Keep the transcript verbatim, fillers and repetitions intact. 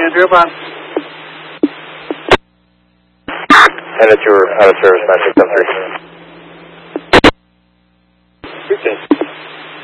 nine zero five. And it's your out of service nine six seven three.